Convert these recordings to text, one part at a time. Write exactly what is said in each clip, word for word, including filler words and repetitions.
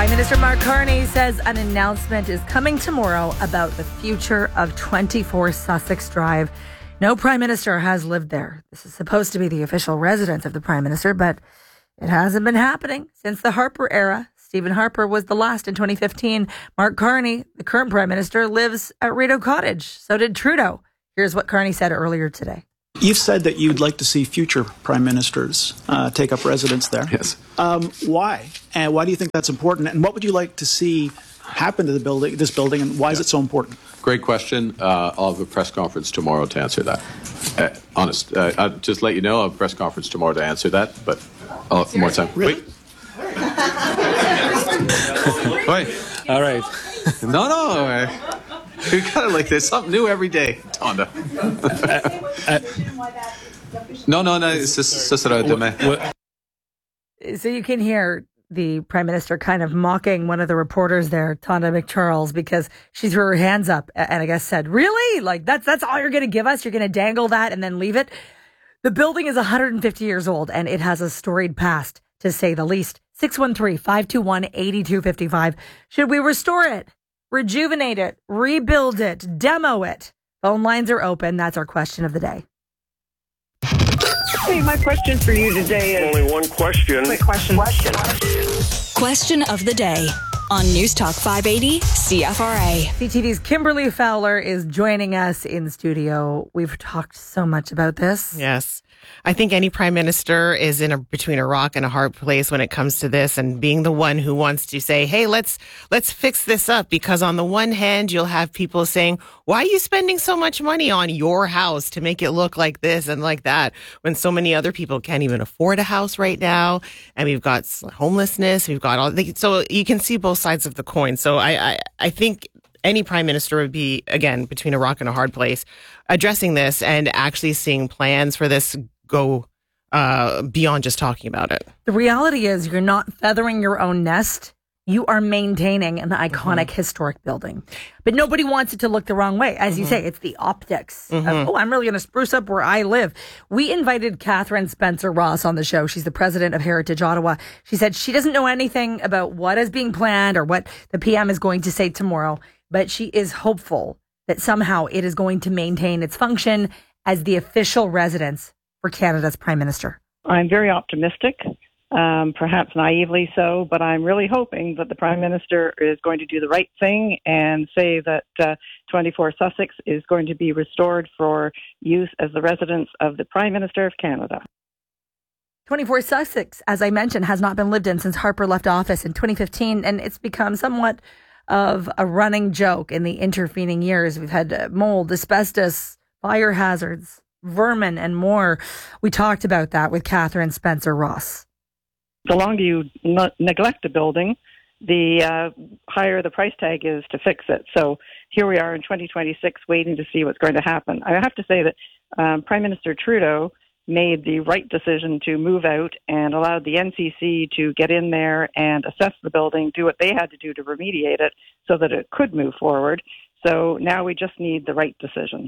Prime Minister Mark Carney says an announcement is coming tomorrow about the future of twenty-four Sussex Drive. No Prime Minister has lived there. This is supposed to be the official residence of the Prime Minister, but it hasn't been happening since the Harper era. Stephen Harper was the last in twenty fifteen. Mark Carney, the current Prime Minister, lives at Rideau Cottage. So did Trudeau. Here's what Carney said earlier today. You've said that you'd like to see future prime ministers uh, take up residence there. Yes. Um, why? And why do you think that's important? And what would you like to see happen to the building, this building, and why yeah. is it so important? Great question. Uh, I'll have a press conference tomorrow to answer that. Uh, honest. Uh, I'll just let you know, I'll have a press conference tomorrow to answer that, but I'll have more time. Really? Wait. Wait. All right. No, no. Uh, we got it like there's something new every day, Tonda. uh, uh, no, no, no. It's just, it's just uh, So you can hear the Prime Minister kind of mocking one of the reporters there, Tonda McCharles, because she threw her hands up and I guess said, really? Like that's that's all you're going to give us? You're going to dangle that and then leave it? The building is one hundred fifty years old and it has a storied past, to say the least. six one three, five two one, eight two five five. Should we restore it? Rejuvenate it, rebuild it, demo it? Phone lines are open. That's our question of the day. Hey, my question for you today is... Only one question. Quick question. Question. Question of the day on News Talk five eighty C F R A. C T V's Kimberly Fowler is joining us in studio. We've talked so much about this. Yes. I think any prime minister is in a, between a rock and a hard place when it comes to this, and being the one who wants to say, hey, let's let's fix this up, because on the one hand, you'll have people saying, why are you spending so much money on your house to make it look like this and like that, when so many other people can't even afford a house right now, and we've got homelessness, we've got all, so you can see both sides of the coin. So I, I, I think any prime minister would be, again, between a rock and a hard place, addressing this and actually seeing plans for this go uh, beyond just talking about it. The reality is you're not feathering your own nest. You are maintaining an iconic mm-hmm. historic building. But nobody wants it to look the wrong way. As mm-hmm. you say, it's the optics mm-hmm. of, oh, I'm really going to spruce up where I live. We invited Catherine Spencer Ross on the show. She's the president of Heritage Ottawa. She said she doesn't know anything about what is being planned or what the P M is going to say tomorrow, but she is hopeful that somehow it is going to maintain its function as the official residence for Canada's Prime Minister. I'm very optimistic, um, perhaps naively so, but I'm really hoping that the Prime Minister is going to do the right thing and say that uh, twenty-four Sussex is going to be restored for use as the residence of the Prime Minister of Canada. twenty-four Sussex, as I mentioned, has not been lived in since Harper left office in twenty fifteen, and it's become somewhat of a running joke in the intervening years. We've had mold, asbestos, fire hazards, vermin, and more. We talked about that with Catherine Spencer Ross. The longer you n- neglect a building, the uh, higher the price tag is to fix it. So here we are in twenty twenty-six waiting to see what's going to happen. I have to say that um, Prime Minister Trudeau made the right decision to move out and allowed the N C C to get in there and assess the building, do what they had to do to remediate it so that it could move forward. So now we just need the right decision.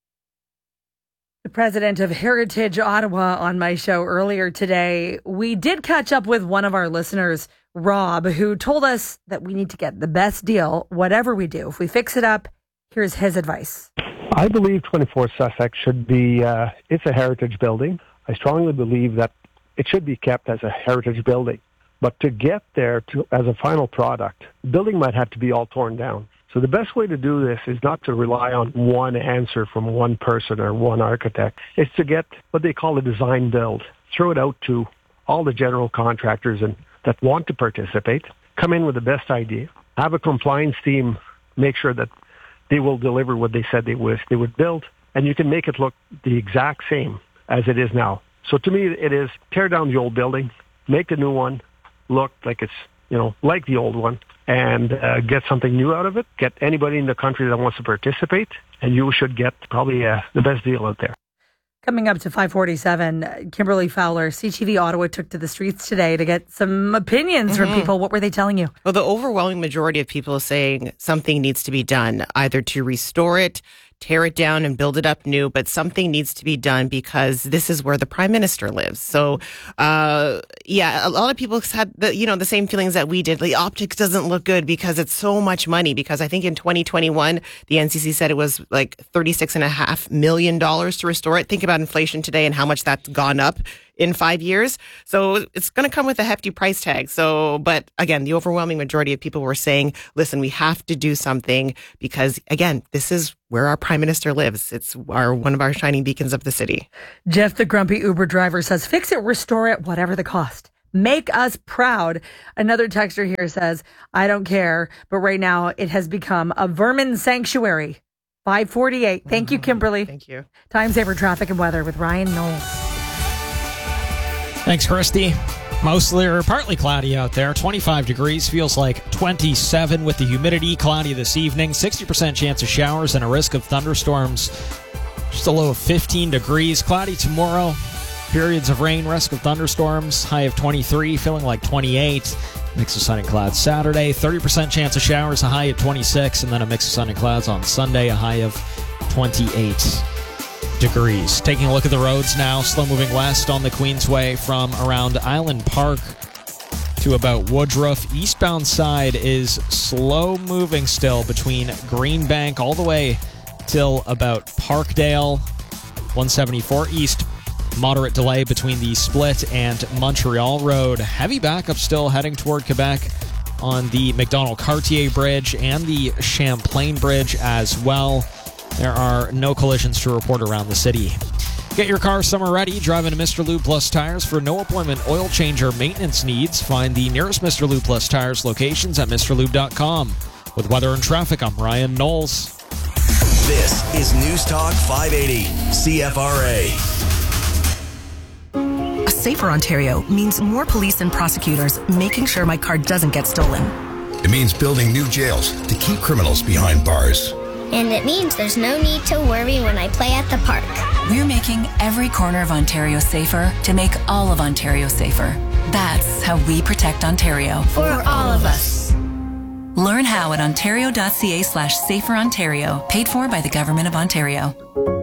The president of Heritage Ottawa on my show earlier today. We did catch up with one of our listeners, Rob, who told us that we need to get the best deal, whatever we do. If we fix it up, here's his advice. I believe twenty-four Sussex should be, uh, it's a heritage building. I strongly believe that it should be kept as a heritage building. But to get there to as a final product, the building might have to be all torn down. So the best way to do this is not to rely on one answer from one person or one architect. It's to get what they call a design build. Throw it out to all the general contractors and that want to participate. Come in with the best idea. Have a compliance team make sure that they will deliver what they said they would, they would build. And you can make it look the exact same as it is now. So to me, it is tear down the old building, make a new one look like it's, you know, like the old one, and uh, get something new out of it. Get anybody in the country that wants to participate, and you should get probably uh, the best deal out there. Coming up to five forty-seven, Kimberly Fowler, C T V Ottawa took to the streets today to get some opinions mm-hmm. from people. What were they telling you? Well, the overwhelming majority of people are saying something needs to be done, either to restore it, tear it down and build it up new, but something needs to be done because this is where the prime minister lives. So, uh, yeah, a lot of people had the, you know, the same feelings that we did. The optics doesn't look good because it's so much money, because I think in twenty twenty-one, the N C C said it was like thirty-six and a half million dollars to restore it. Think about inflation today and how much that's gone up in five years. So it's going to come with a hefty price tag. So, but again, the overwhelming majority of people were saying, listen, we have to do something because, again, this is where our prime minister lives. It's our one of our shining beacons of the city. Jeff, the grumpy Uber driver, says, fix it, restore it, whatever the cost. Make us proud. Another texter here says, I don't care, but right now it has become a vermin sanctuary. five forty-eight. Thank mm-hmm. you, Kimberly. Thank you. Time saver traffic and weather with Ryan Knowles. Thanks, Christy. Mostly or partly cloudy out there. twenty-five degrees, feels like twenty-seven with the humidity. Cloudy this evening. sixty percent chance of showers and a risk of thunderstorms. Just a low of fifteen degrees. Cloudy tomorrow. Periods of rain, risk of thunderstorms. High of twenty-three, feeling like twenty-eight. Mix of sun and clouds Saturday. thirty percent chance of showers, a high of twenty-six. And then a mix of sun and clouds on Sunday, a high of twenty-eight degrees. Taking a look at the roads now. Slow moving west on the Queensway from around Island Park to about Woodruff. Eastbound side is slow moving still between Greenbank all the way till about Parkdale. one seventy-four east. Moderate delay between the Split and Montreal Road. Heavy backup still heading toward Quebec on the McDonald-Cartier Bridge and the Champlain Bridge as well. There are no collisions to report around the city. Get your car summer ready. Drive into Mister Lube Plus Tires for no appointment oil change or maintenance needs. Find the nearest Mister Lube Plus Tires locations at Mr Lube dot com. With weather and traffic, I'm Ryan Knowles. This is News Talk five eighty C F R A. A safer Ontario means more police and prosecutors making sure my car doesn't get stolen. It means building new jails to keep criminals behind bars. And it means there's no need to worry when I play at the park. We're making every corner of Ontario safer to make all of Ontario safer. That's how we protect Ontario. For all of us. Learn how at ontario.ca slash safer Ontario. Paid for by the Government of Ontario.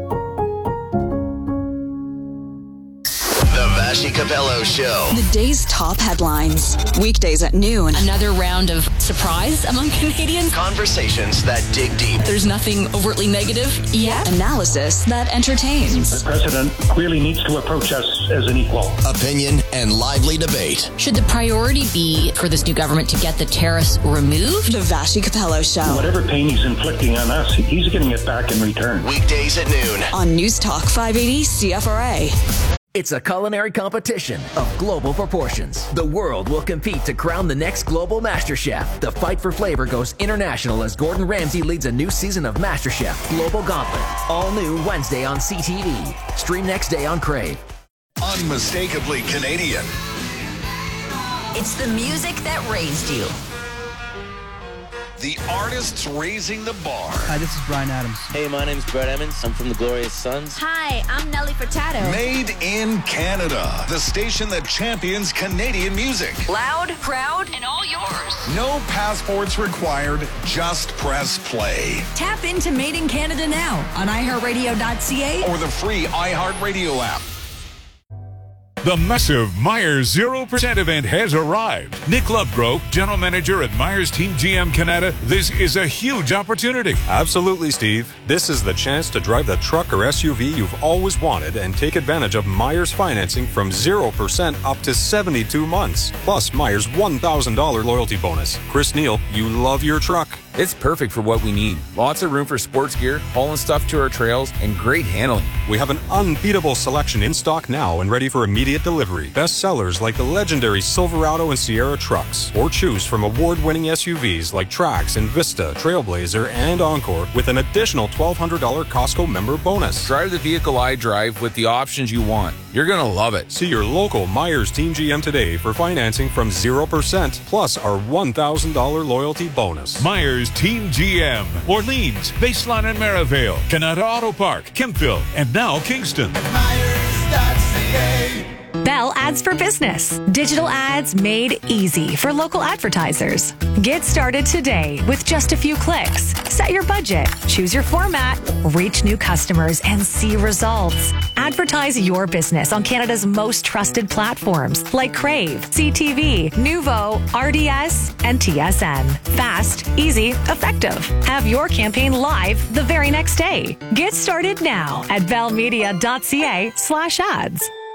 Vassy Capello Show. The day's top headlines. Weekdays at noon. Another round of surprise among Canadians. Conversations that dig deep. There's nothing overtly negative yet. Analysis that entertains. The president clearly needs to approach us as an equal. Opinion and lively debate. Should the priority be for this new government to get the tariffs removed? The Vassy Capello Show. Whatever pain he's inflicting on us, he's getting it back in return. Weekdays at noon. On News Talk five eighty C F R A. It's a culinary competition of global proportions. The world will compete to crown the next global MasterChef. The fight for flavor goes international as Gordon Ramsay leads a new season of MasterChef Global Gauntlet. All new Wednesday on C T V. Stream next day on Crave. Unmistakably Canadian. It's the music that raised you. The artists raising the bar. Hi, this is Brian Adams. Hey, my name's Brett Emmons. I'm from the Glorious Sons. Hi, I'm Nelly Furtado. Made in Canada. The station that champions Canadian music. Loud, proud, and all yours. No passports required. Just press play. Tap into Made in Canada now on i heart radio dot c a or the free iHeartRadio app. The massive Myers zero percent event has arrived. Nick Lovegrove, General Manager at Myers Team G M Canada, this is a huge opportunity. Absolutely, Steve. This is the chance to drive the truck or S U V you've always wanted and take advantage of Myers financing from zero percent up to seventy-two months. Plus Myers one thousand dollars loyalty bonus. Chris Neal, you love your truck. It's perfect for what we need. Lots of room for sports gear, hauling stuff to our trails, and great handling. We have an unbeatable selection in stock now and ready for immediate delivery. Best sellers like the legendary Silverado and Sierra trucks. Or choose from award-winning S U Vs like Trax and Vista, Trailblazer, and Encore with an additional twelve hundred dollars Costco member bonus. Drive the vehicle I drive with the options you want. You're going to love it. See your local Myers Team G M today for financing from zero percent plus our one thousand dollars loyalty bonus. Myers Team G M, Orleans, Baseline and Maryvale, Canada Auto Park, Kempville, and now Kingston. Bell Bell Ads for Business. Digital ads made easy for local advertisers. Get started today with just a few clicks. Set your budget, choose your format, reach new customers, and see results. Advertise your business on Canada's most trusted platforms like Crave, C T V, Nuvo, R D S, and T S N. Fast, easy, effective. Have your campaign live the very next day. Get started now at bellmedia.ca slash ads.